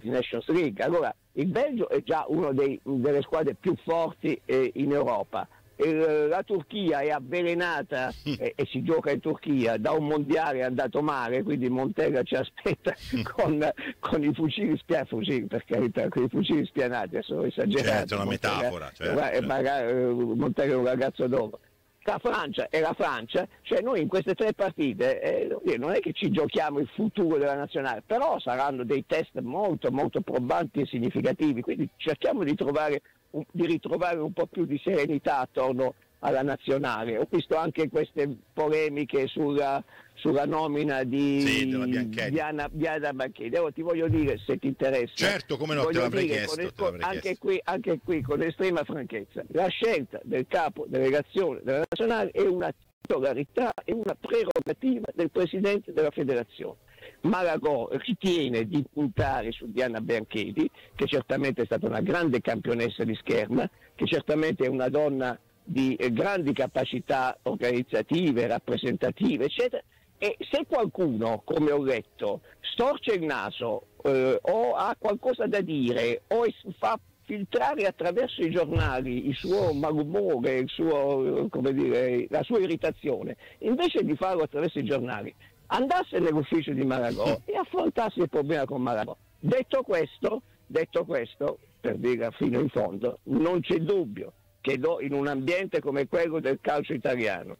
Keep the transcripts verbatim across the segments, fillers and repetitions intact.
Nations League. Allora il Belgio è già una delle squadre più forti eh, in Europa. Eh, la Turchia è avvelenata eh, e si gioca in Turchia, da un mondiale è andato male, quindi Montella ci aspetta con, con i fucili spianati, fucili per carità, con i fucili spianati, sono esagerati. Certo, è una Montella, metafora. Certo, eh, certo. Magari, eh, Montella è un ragazzo d'oro. La Francia è la Francia, cioè noi in queste tre partite eh, non è che ci giochiamo il futuro della nazionale, però saranno dei test molto molto probanti e significativi, quindi cerchiamo di trovare un, di ritrovare un po' più di serenità attorno alla nazionale. Ho visto anche queste polemiche sulla, sulla nomina di sì, Diana, Diana Banchetti. Io ti voglio dire, se ti interessa, certo, come no, te l'avrei chiesto, con, te l'avrei anche, chiesto. Qui, anche qui con estrema franchezza, la scelta del capo delegazione della nazionale è una titolarità e una prerogativa del presidente della federazione. Malagò ritiene di puntare su Diana Bianchedi, che certamente è stata una grande campionessa di scherma, che certamente è una donna di eh, grandi capacità organizzative, rappresentative, eccetera, e se qualcuno, come ho letto, storce il naso eh, o ha qualcosa da dire o es- fa filtrare attraverso i giornali il suo malumore, il suo, come dire, la sua irritazione, invece di farlo attraverso i giornali, andasse nell'ufficio di Malagò e affrontasse il problema con Malagò. Detto questo, detto questo, per dire fino in fondo, non c'è dubbio che do, in un ambiente come quello del calcio italiano,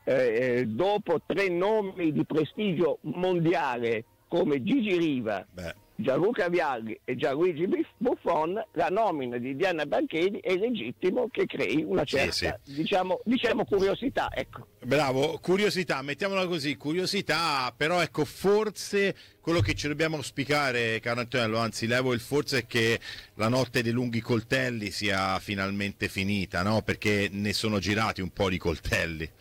eh, dopo tre nomi di prestigio mondiale come Gigi Riva, Beh. Gianluca Vialli e Gianluigi Buffon, la nomina di Diana Banchedi è legittimo che crei una certa sì, sì. Diciamo, diciamo curiosità, ecco. Bravo, curiosità, mettiamola così, curiosità, però ecco, forse quello che ci dobbiamo auspicare, caro Antonello, anzi levo il forse, è che la notte dei lunghi coltelli sia finalmente finita, no? Perché ne sono girati un po' di coltelli.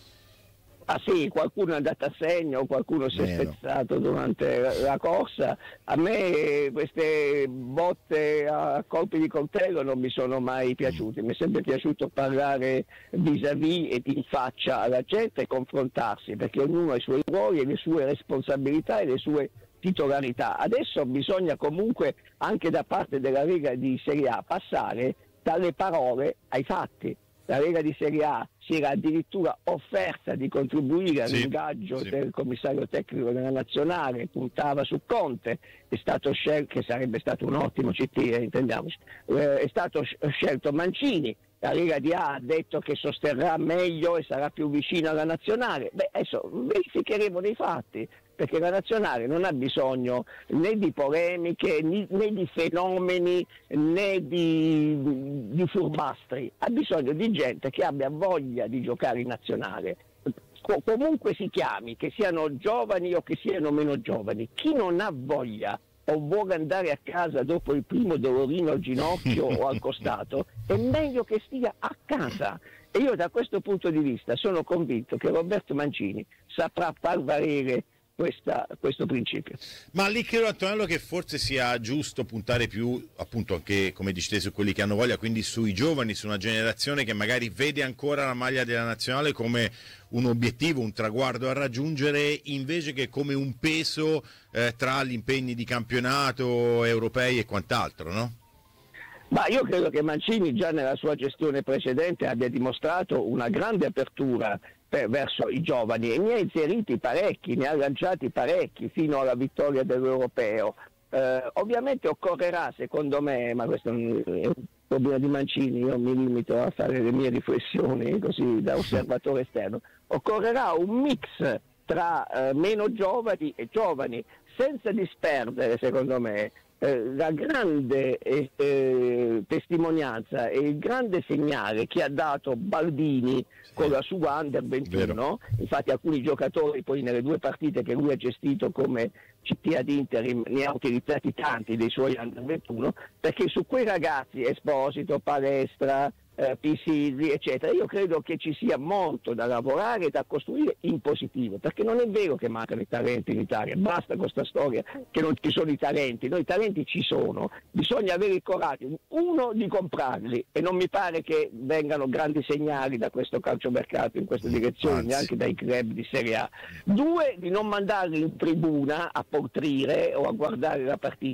Ah sì, qualcuno è andato a segno, qualcuno si è Meno. spezzato durante la, la corsa. A me queste botte a colpi di coltello non mi sono mai piaciute, mi è sempre piaciuto parlare vis-à-vis e in faccia alla gente e confrontarsi, perché ognuno ha i suoi ruoli e le sue responsabilità e le sue titolarità. Adesso bisogna comunque anche da parte della Lega di Serie A passare dalle parole ai fatti. La Lega di Serie A si era addirittura offerta di contribuire all'ingaggio sì, sì. del commissario tecnico della nazionale, puntava su Conte, è stato scelto, che sarebbe stato un ottimo C T, eh, intendiamoci, eh, è stato scelto Mancini. La Lega di A ha detto che sosterrà meglio e sarà più vicina alla nazionale. Beh, adesso verificheremo dei fatti, perché la nazionale non ha bisogno né di polemiche, né, né di fenomeni, né di, di furbastri, ha bisogno di gente che abbia voglia di giocare in nazionale. Co- comunque si chiami, che siano giovani o che siano meno giovani, chi non ha voglia o vuole andare a casa dopo il primo dolorino al ginocchio o al costato, è meglio che stia a casa. E io da questo punto di vista sono convinto che Roberto Mancini saprà far valere Questa, questo principio. Ma lì credo, Antonello, che forse sia giusto puntare più, appunto, anche come dici te, su quelli che hanno voglia, quindi sui giovani, su una generazione che magari vede ancora la maglia della nazionale come un obiettivo, un traguardo a raggiungere, invece che come un peso eh, tra gli impegni di campionato, europei e quant'altro, no? Ma io credo che Mancini già nella sua gestione precedente abbia dimostrato una grande apertura per, verso i giovani, e ne ha inseriti parecchi, ne ha lanciati parecchi fino alla vittoria dell'Europeo. Eh, ovviamente occorrerà, secondo me, ma questo è un problema di Mancini, io mi limito a fare le mie riflessioni così da osservatore esterno, occorrerà un mix tra eh, meno giovani e giovani, senza disperdere, secondo me, Eh, la grande eh, eh, testimonianza e il grande segnale che ha dato Baldini sì. con la sua Under ventuno. Vero. Infatti alcuni giocatori poi nelle due partite che lui ha gestito come C T ad interim ne ha utilizzati tanti dei suoi Under ventuno, perché su quei ragazzi, Esposito, Palestra, eh, Pisilli eccetera, io credo che ci sia molto da lavorare e da costruire in positivo, perché non è vero che mancano i talenti in Italia, basta con questa storia che non ci sono i talenti, no, i talenti ci sono, bisogna avere il coraggio, uno, di comprarli, e non mi pare che vengano grandi segnali da questo calciomercato in questa direzione, Anzi. neanche dai club di Serie A, due, di non mandarli in tribuna a portrire o a guardare la partita,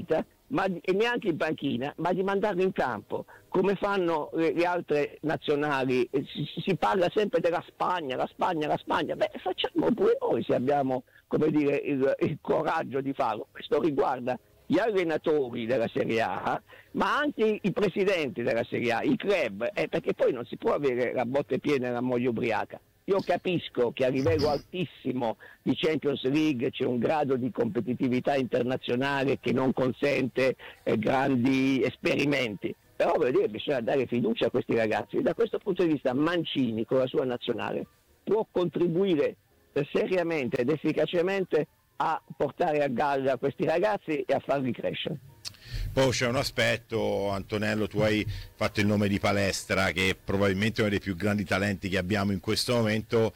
ma di, e neanche in panchina, ma di mandarli in campo, come fanno le, le altre nazionali. Si, si parla sempre della Spagna, la Spagna, la Spagna, beh facciamo pure noi se abbiamo, come dire, il, il coraggio di farlo. Questo riguarda gli allenatori della Serie A, ma anche i presidenti della Serie A, i club, eh, perché poi non si può avere la botte piena e la moglie ubriaca. Io capisco che a livello altissimo di Champions League c'è un grado di competitività internazionale che non consente eh, grandi esperimenti, però voglio dire, bisogna dare fiducia a questi ragazzi. Da questo punto di vista Mancini con la sua nazionale può contribuire eh, seriamente ed efficacemente a portare a galla questi ragazzi e a farli crescere. Poi c'è un aspetto, Antonello, tu hai fatto il nome di Palestra, che è probabilmente uno dei più grandi talenti che abbiamo in questo momento,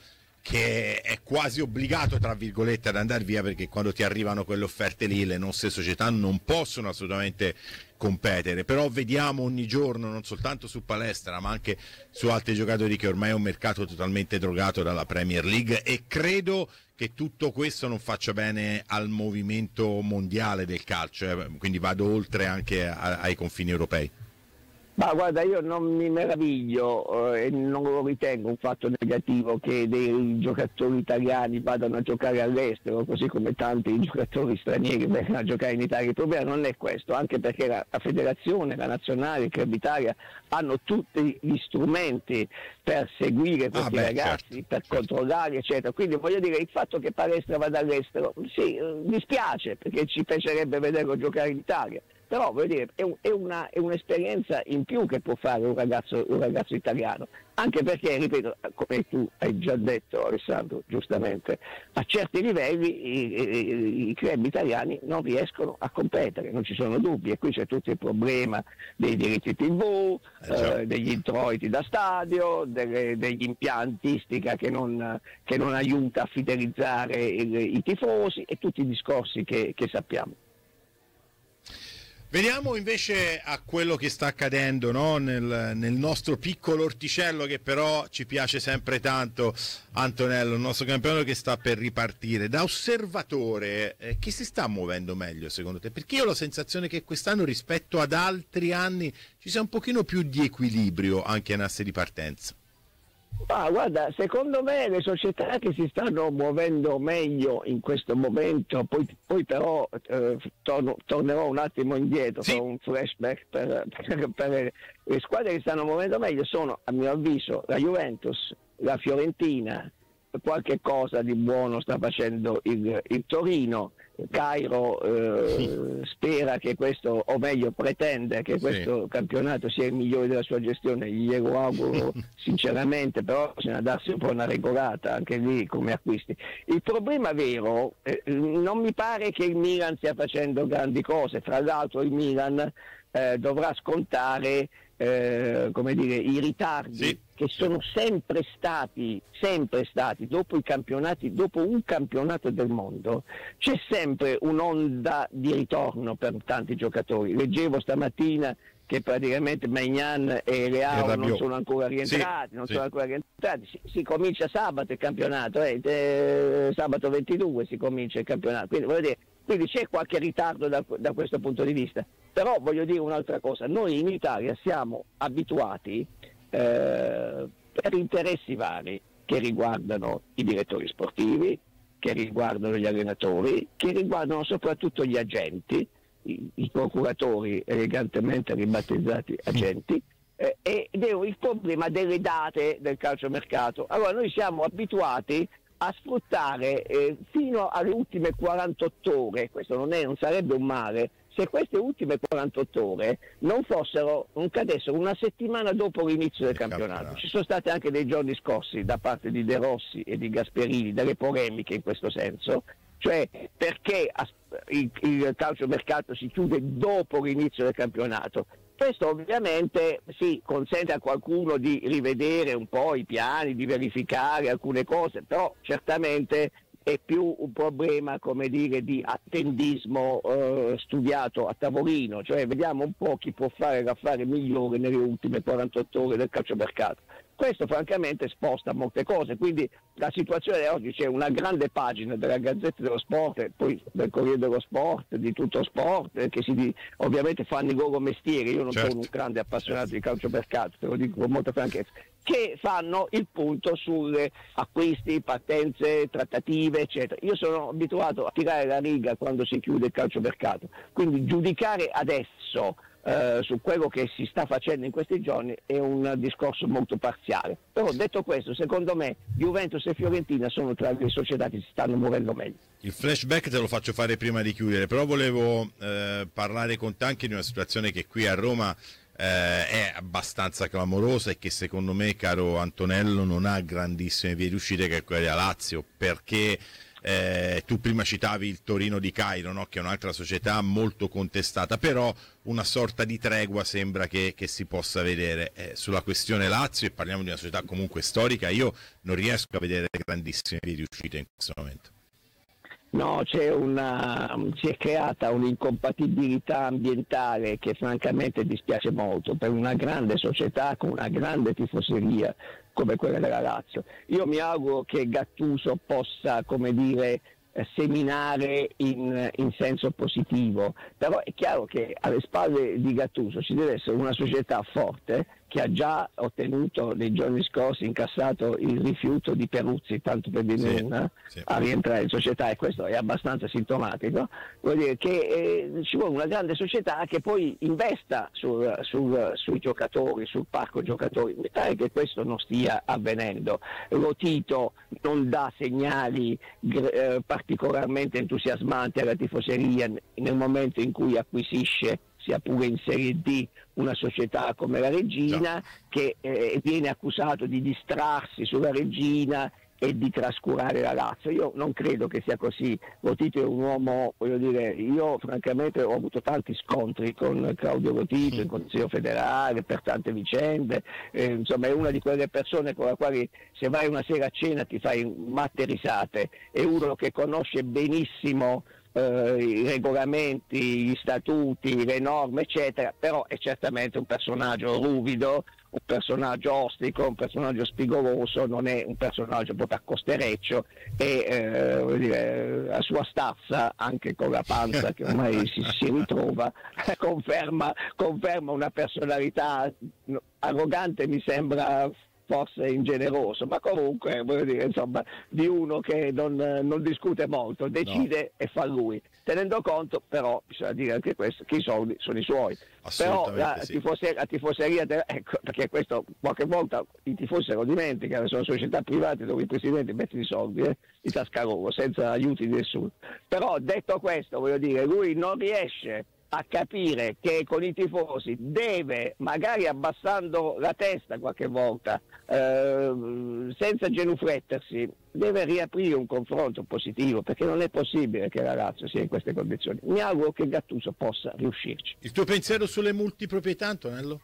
che è quasi obbligato, tra virgolette, ad andare via, perché quando ti arrivano quelle offerte lì le nostre società non possono assolutamente competere. Però vediamo ogni giorno, non soltanto su Palestra ma anche su altri giocatori, che ormai è un mercato totalmente drogato dalla Premier League, e credo che tutto questo non faccia bene al movimento mondiale del calcio, eh? Quindi vado oltre anche a, ai confini europei. Ma guarda, io non mi meraviglio eh, e non lo ritengo un fatto negativo che dei giocatori italiani vadano a giocare all'estero, così come tanti giocatori stranieri vengono a giocare in Italia. Il problema non è questo, anche perché la, la federazione, la nazionale, il Club Italia hanno tutti gli strumenti per seguire questi ah beh, ragazzi, certo, per certo. controllare, eccetera. Quindi voglio dire, il fatto che Palestra vada all'estero, sì, eh, dispiace, perché ci piacerebbe vederlo giocare in Italia. Però voglio dire, è, un, è, una, è un'esperienza in più che può fare un ragazzo, un ragazzo italiano, anche perché, ripeto, come tu hai già detto, Alessandro, giustamente, a certi livelli i, i, i club italiani non riescono a competere, non ci sono dubbi, e qui c'è tutto il problema dei diritti tivù, eh, degli introiti da stadio, delle, degli impiantistica che non, che non aiuta a fidelizzare il, i tifosi e tutti i discorsi che, che sappiamo. Veniamo invece a quello che sta accadendo, no? nel, nel nostro piccolo orticello, che però ci piace sempre tanto, Antonello, il nostro campionato che sta per ripartire. Da osservatore, eh, chi si sta muovendo meglio secondo te? Perché io ho la sensazione che quest'anno rispetto ad altri anni ci sia un pochino più di equilibrio anche in asse di partenza. Ah, guarda, secondo me le società che si stanno muovendo meglio in questo momento, poi, poi però eh, torno, tornerò un attimo indietro, sì. Con un flashback per, per, per le squadre che stanno muovendo meglio sono, a mio avviso, la Juventus, la Fiorentina, qualche cosa di buono sta facendo il, il Torino. Cairo eh, sì. spera che questo, o meglio pretende che questo sì. campionato sia il migliore della sua gestione, glielo auguro sinceramente, però bisogna darsi un po' una regolata anche lì come acquisti. Il problema vero, eh, non mi pare che il Milan stia facendo grandi cose, tra l'altro il Milan eh, dovrà scontare eh, come dire, i ritardi sì. che sono sempre stati, sempre stati, dopo i campionati, dopo un campionato del mondo, c'è sempre un'onda di ritorno per tanti giocatori. Leggevo stamattina che praticamente Maignan e Leao non sono ancora rientrati, sì, non sì. sono ancora rientrati. Si, si comincia sabato il campionato, eh, eh, sabato ventidue si comincia il campionato, quindi voglio dire, quindi c'è qualche ritardo da, da questo punto di vista. Però voglio dire un'altra cosa, noi in Italia siamo abituati eh, per interessi vari che riguardano i direttori sportivi, che riguardano gli allenatori, che riguardano soprattutto gli agenti, i, i procuratori elegantemente ribattezzati agenti, eh, ed è il problema delle date del calciomercato. Allora noi siamo abituati a sfruttare eh, fino alle ultime quarantotto ore, questo non, è, non sarebbe un male, se queste ultime quarantotto ore non fossero, non cadessero una settimana dopo l'inizio del campionato. campionato. Ci sono stati anche dei giorni scorsi da parte di De Rossi e di Gasperini delle polemiche in questo senso, cioè perché il, il calciomercato si chiude dopo l'inizio del campionato. Questo ovviamente sì, consente a qualcuno di rivedere un po' i piani, di verificare alcune cose, però certamente è più un problema, come dire, di attendismo eh, studiato a tavolino, cioè vediamo un po' chi può fare l'affare migliore nelle ultime quarantotto ore del calciomercato. Questo francamente sposta molte cose, quindi la situazione di oggi, c'è una grande pagina della Gazzetta dello Sport, poi del Corriere dello Sport, di Tutto Sport, che si, ovviamente fanno i loro mestieri, io non certo. sono un grande appassionato certo. di calciomercato, te lo dico con molta franchezza, che fanno il punto sulle acquisti, partenze, trattative, eccetera. Io sono abituato a tirare la riga quando si chiude il calciomercato, quindi giudicare adesso Uh, su quello che si sta facendo in questi giorni è un discorso molto parziale. Però detto questo, secondo me Juventus e Fiorentina sono tra le società che si stanno muovendo meglio. Il flashback te lo faccio fare prima di chiudere, però volevo eh, parlare con te anche di una situazione che qui a Roma eh, è abbastanza clamorosa e che secondo me, caro Antonello, non ha grandissime vie di uscita, che è quella della Lazio, perché Eh, tu prima citavi il Torino di Cairo, no? Che è un'altra società molto contestata, però una sorta di tregua sembra che, che si possa vedere eh, sulla questione Lazio, e parliamo di una società comunque storica. Io non riesco a vedere grandissime vie di uscita in questo momento. No, c'è una, si è creata un'incompatibilità ambientale che francamente dispiace molto per una grande società con una grande tifoseria come quella della Lazio. Io mi auguro che Gattuso possa, come dire, seminare in, in senso positivo, però è chiaro che alle spalle di Gattuso ci deve essere una società forte che ha già ottenuto nei giorni scorsi, incassato il rifiuto di Peruzzi, tanto per dire sì, una, sì. a rientrare in società, e questo è abbastanza sintomatico. Vuol dire che eh, ci vuole una grande società che poi investa sul, sul, sui giocatori, sul parco giocatori. Mi pare che questo non stia avvenendo. Lotito non dà segnali eh, particolarmente entusiasmanti alla tifoseria nel momento in cui acquisisce, sia pure in Serie D, una società come la Reggina, no. che eh, viene accusato di distrarsi sulla Reggina e di trascurare la Lazio. Io non credo che sia così. Lotito è un uomo, voglio dire, io francamente ho avuto tanti scontri con Claudio Lotito in Consiglio federale per tante vicende, eh, insomma è una di quelle persone con la quali se vai una sera a cena ti fai matte risate, è uno che conosce benissimo Uh, i regolamenti, gli statuti, le norme, eccetera, però è certamente un personaggio ruvido, un personaggio ostico, un personaggio spigoloso, non è un personaggio proprio a costereccio, e eh, vuol dire, la sua stazza, anche con la panza che ormai si, si ritrova, conferma, conferma una personalità arrogante, mi sembra forse ingeneroso, ma comunque voglio dire, insomma, di uno che non, non discute molto, decide no. e fa lui, tenendo conto però, bisogna dire anche questo, che i soldi sono i suoi. Però la, sì. tifoseria, la tifoseria de, ecco, perché questo qualche volta i tifosi se lo dimenticano, sono società private dove i presidenti mettono i soldi eh, in tasca loro senza aiuti di nessuno. Però detto questo, voglio dire, lui non riesce a capire che con i tifosi deve, magari abbassando la testa qualche volta, eh, senza genuflettersi, deve riaprire un confronto positivo, perché non è possibile che la Lazio sia in queste condizioni. Mi auguro che Gattuso possa riuscirci. Il tuo pensiero sulle multiproprietà, Antonello?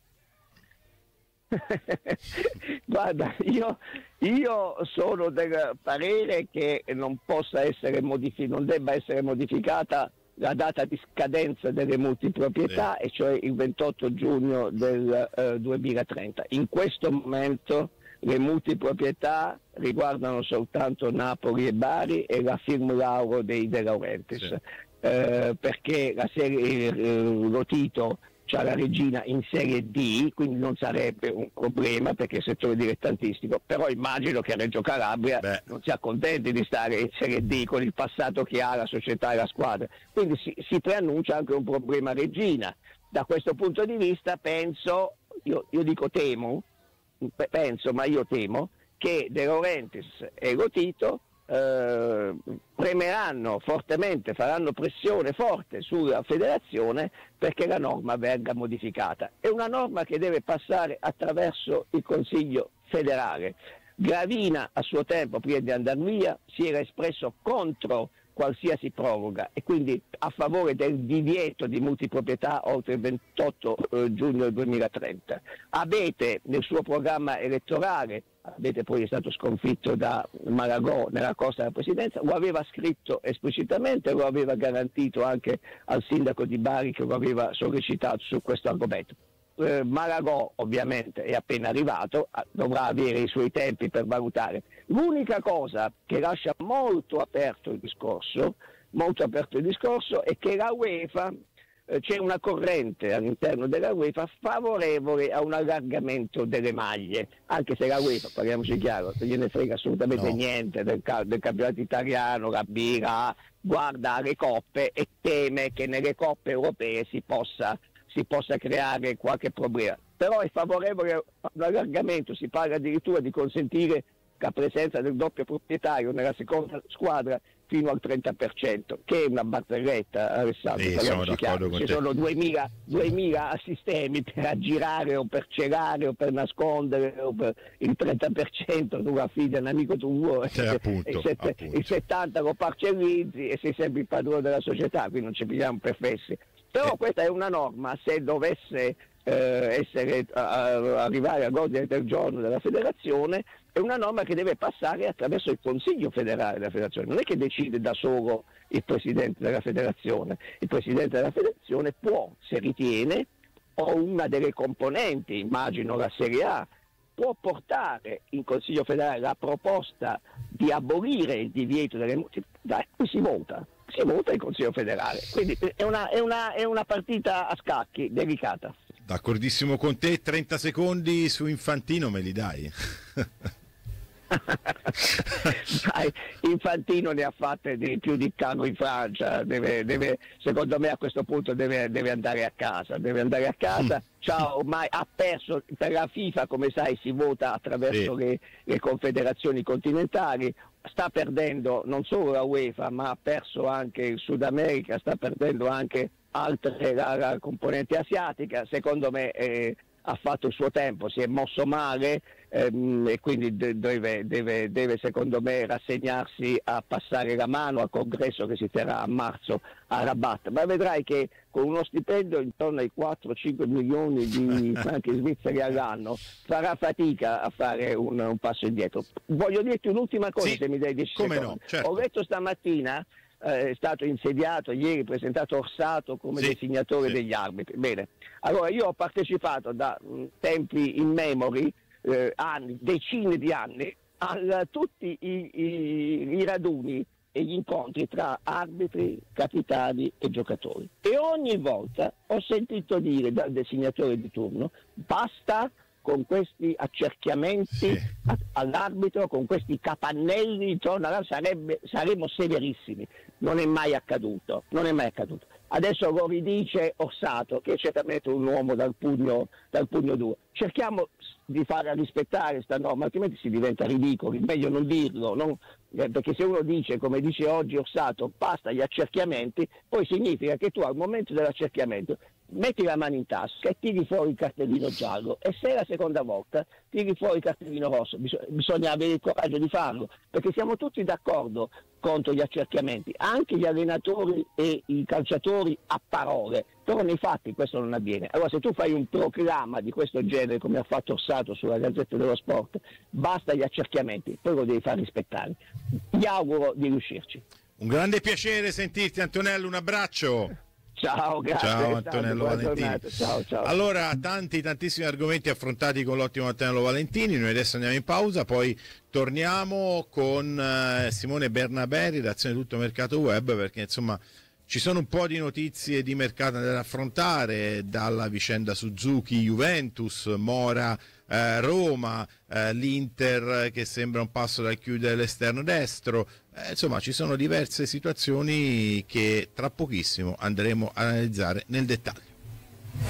Guarda, io, io sono del parere che non possa essere modifi- non debba essere modificata la data di scadenza delle multiproprietà, sì. e cioè il ventotto giugno del eh, duemilatrenta. In questo momento le multiproprietà riguardano soltanto Napoli e Bari e la Film Lauro dei De Laurentiis, sì. eh, perché la serie eh, Lotito c'ha la Regina in Serie D, quindi non sarebbe un problema perché è settore dilettantistico, però immagino che a Reggio Calabria Beh. non sia contenti di stare in Serie D con il passato che ha la società e la squadra, quindi si, si preannuncia anche un problema Regina. Da questo punto di vista penso, io, io dico temo, penso ma io temo che De Laurentiis e Lotito Eh, premeranno fortemente, faranno pressione forte sulla federazione perché la norma venga modificata. È una norma che deve passare attraverso il Consiglio federale. Gravina a suo tempo, prima di andare via, si era espresso contro qualsiasi proroga e quindi a favore del divieto di multiproprietà oltre il ventotto eh, giugno duemilatrenta. Avete nel suo programma elettorale, avete poi è stato sconfitto da Maragò nella corsa della presidenza, lo aveva scritto esplicitamente, lo aveva garantito anche al sindaco di Bari che lo aveva sollecitato su questo argomento. eh, Malagò ovviamente è appena arrivato, dovrà avere i suoi tempi per valutare. L'unica cosa che lascia molto aperto il discorso, molto aperto il discorso è che la UEFA, eh, c'è una corrente all'interno della UEFA favorevole a un allargamento delle maglie, anche se la UEFA, parliamoci chiaro, non gliene frega assolutamente no. niente del, del campionato italiano, la B, la A, guarda le coppe e teme che nelle coppe europee si possa, si possa creare qualche problema. Però è favorevole all'allargamento, si parla addirittura di consentire la presenza del doppio proprietario nella seconda squadra fino al trenta per cento, che è una barzelletta, Alessandro. Sì, siamo d'accordo con Ci te. sono duemila, duemila sistemi per aggirare o per celare o per nascondere o per il trenta per cento tu affidi a un amico tuo Cioè, e, appunto, e sette- appunto. il settanta lo parcellizzi e sei sempre il padrone della società, quindi non ci pigliamo per fessi. Però Eh. questa è una norma, se dovesse eh, essere, a- arrivare all'ordine del giorno della federazione, è una norma che deve passare attraverso il Consiglio federale della federazione, non è che decide da solo il Presidente della federazione, il Presidente della federazione può, se ritiene, o una delle componenti, immagino la Serie A, può portare in Consiglio federale la proposta di abolire il divieto delle multe, dai, qui si vota, si vota in Consiglio federale, quindi è una, è una, è una partita a scacchi delicata. D'accordissimo con te, trenta secondi su Infantino me li dai? Dai, Infantino ne ha fatte di più di Cano in Francia, deve, deve, secondo me a questo punto deve, deve andare a casa, deve andare a casa, Ciao, ormai ha perso, per la FIFA come sai si vota attraverso sì. le, le confederazioni continentali, sta perdendo non solo la UEFA ma ha perso anche il Sud America, sta perdendo anche altre, la, la componente asiatica, secondo me eh, ha fatto il suo tempo, si è mosso male ehm, e quindi de- deve, deve, deve secondo me rassegnarsi a passare la mano al congresso che si terrà a marzo a Rabat, ma vedrai che con uno stipendio intorno ai quattro cinque milioni di franchi svizzeri all'anno farà fatica a fare un, un passo indietro. Voglio dirti un'ultima cosa, Sì, se mi dai dieci come secondi. no, certo. Ho letto stamattina eh, è stato insediato ieri, presentato Orsato come Sì, designatore sì. degli arbitri. Bene, allora io ho partecipato da mh, tempi immemori, eh, anni, decine di anni, a tutti i, i, i raduni e gli incontri tra arbitri, capitani e giocatori. E ogni volta ho sentito dire dal designatore di turno: basta con questi accerchiamenti Sì. a- all'arbitro, con questi capannelli intorno a sarebbe, saremo severissimi. Non è mai accaduto, non è mai accaduto. Adesso lo ridice Orsato, che è certamente un uomo dal pugno, dal pugno duro. Cerchiamo di farla rispettare questa norma, altrimenti si diventa ridicoli, meglio non dirlo, non- eh, perché se uno dice, come dice oggi Orsato, basta gli accerchiamenti, poi significa che tu al momento dell'accerchiamento metti la mano in tasca e tiri fuori il cartellino giallo, e se è la seconda volta tiri fuori il cartellino rosso. Bis- bisogna avere il coraggio di farlo, perché siamo tutti d'accordo contro gli accerchiamenti, anche gli allenatori e i calciatori a parole, però nei fatti questo non avviene. Allora se tu fai un proclama di questo genere come ha fatto Orsato sulla Gazzetta dello Sport, basta gli accerchiamenti, poi lo devi far rispettare. Gli auguro di riuscirci. Un grande piacere sentirti, Antonello, un abbraccio. Ciao, grazie. Ciao Alessandro, Antonello buona Valentini. giornata. Ciao, ciao. Allora, tanti tantissimi argomenti affrontati con l'ottimo Antonello Valentini. Noi adesso andiamo in pausa, poi torniamo con eh, Simone Bernabé, redazione Tutto Mercato Web, perché insomma ci sono un po' di notizie di mercato da affrontare, dalla vicenda Suzuki Juventus, Mora eh, Roma, eh, l'Inter che sembra un passo dal chiudere l'esterno destro, eh, insomma ci sono diverse situazioni che tra pochissimo andremo a analizzare nel dettaglio.